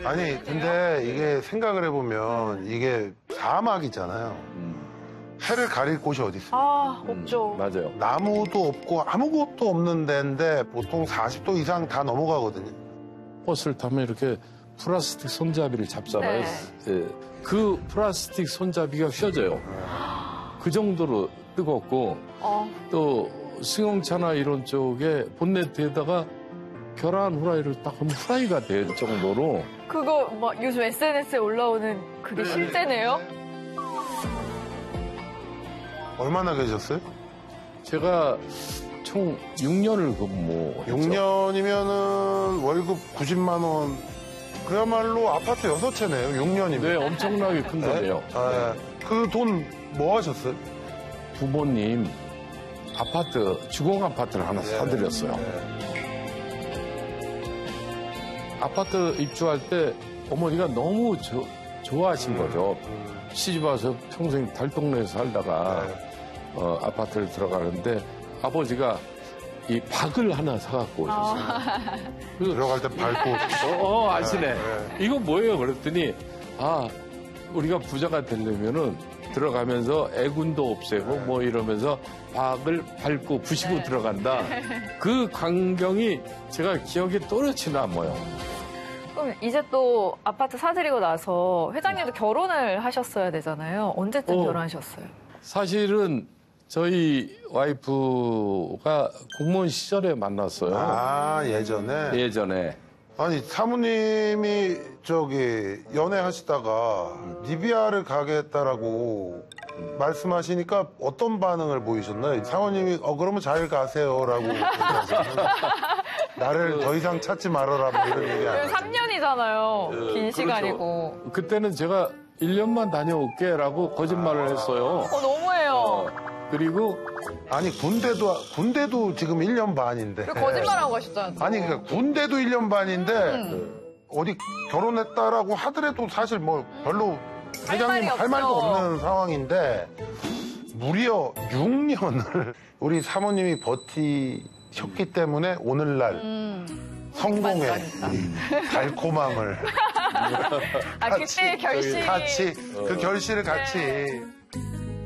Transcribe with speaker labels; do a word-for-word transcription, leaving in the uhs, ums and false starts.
Speaker 1: 아니 근데 이게 생각을 해보면 이게 사막이잖아요. 해를 가릴 곳이 어디 있어요?
Speaker 2: 아, 없죠.
Speaker 3: 음, 맞아요.
Speaker 1: 나무도 없고 아무것도 없는 데인데 보통 사십 도 이상 다 넘어가거든요.
Speaker 3: 버스를 타면 이렇게 플라스틱 손잡이를 잡잖아요.
Speaker 2: 네.
Speaker 3: 예. 그 플라스틱 손잡이가 휘어져요. 그 정도로 뜨겁고
Speaker 2: 어.
Speaker 3: 또 승용차나 이런 쪽에 본네트에다가 계란 후라이를 딱 하면 후라이가 될 정도로
Speaker 2: 그거 막 요즘 에스엔에스에 올라오는 그게 실제네요?
Speaker 1: 얼마나 계셨어요?
Speaker 3: 제가 총 육 년을 근무했죠.
Speaker 1: 육 년이면은 월급 구십만 원. 그야말로 아파트 여섯 채네요. 육 년이면.
Speaker 3: 네, 엄청나게 큰 돈이에요.
Speaker 1: 그 돈 뭐 하셨어요?
Speaker 3: 부모님 아파트, 주공 아파트를 하나
Speaker 1: 네.
Speaker 3: 사드렸어요.
Speaker 1: 네.
Speaker 3: 아파트 입주할 때 어머니가 너무 저, 좋아하신 거죠. 시집 와서 평생 달동네에 살다가
Speaker 1: 네.
Speaker 3: 어, 아파트를 들어가는데 아버지가 이 박을 하나 사갖고 오셨어요. 그래서
Speaker 1: 들어갈 때 밟고.
Speaker 3: 어, 어, 아시네.
Speaker 1: 네.
Speaker 3: 이거 뭐예요? 그랬더니 아 우리가 부자가 되려면은 들어가면서 애군도 없애고
Speaker 1: 네.
Speaker 3: 뭐 이러면서 박을 밟고 부시고
Speaker 2: 네.
Speaker 3: 들어간다. 그 광경이 제가 기억에 또렷이 남아요.
Speaker 2: 그럼 이제 또 아파트 사드리고 나서 회장님도 결혼을 하셨어야 되잖아요. 언제쯤
Speaker 3: 어.
Speaker 2: 결혼하셨어요?
Speaker 3: 사실은 저희 와이프가 공무원 시절에 만났어요.
Speaker 1: 아, 예전에?
Speaker 3: 예전에.
Speaker 1: 아니, 사모님이 저기 연애하시다가 리비아를 가겠다라고 말씀하시니까 어떤 반응을 보이셨나요? 사모님이 어 그러면 잘 가세요라고 얘기하시면 나를 더 이상 찾지 말아라 뭐 이런 얘기 안 하죠.
Speaker 2: 삼 년이잖아요. 긴
Speaker 3: 그렇죠.
Speaker 2: 시간이고.
Speaker 3: 그때는 제가 일 년만 다녀올게라고 거짓말을 했어요.
Speaker 2: 어, 너무해요.
Speaker 3: 그리고
Speaker 1: 아니 군대도 군대도 지금 일 년 반인데.
Speaker 2: 그 거짓말하고 가셨잖아요.
Speaker 1: 아니 그러니까 군대도 일 년 반인데
Speaker 2: 음.
Speaker 1: 어디 결혼했다라고 하더라도 사실 뭐 별로
Speaker 2: 할
Speaker 1: 회장님
Speaker 2: 말이
Speaker 1: 할 말도
Speaker 2: 없죠.
Speaker 1: 없는 상황인데 무려 육 년을 우리 사모님이 버티셨기 때문에 오늘날
Speaker 2: 음.
Speaker 1: 성공의
Speaker 2: 맞다니까.
Speaker 1: 이 달콤함을
Speaker 2: 아, 그때 결실이.
Speaker 1: 같이 그 결실을 같이